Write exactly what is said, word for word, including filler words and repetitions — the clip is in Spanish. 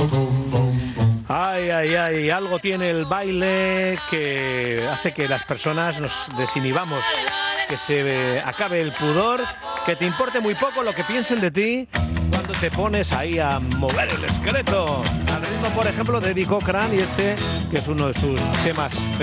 Ay, ay, ay, algo tiene el baile que hace que las personas nos desinhibamos, que se acabe el pudor, que te importe muy poco lo que piensen de ti cuando te pones ahí a mover el esqueleto. Al ritmo, por ejemplo, de Eddie Cochran y este, que es uno de sus temas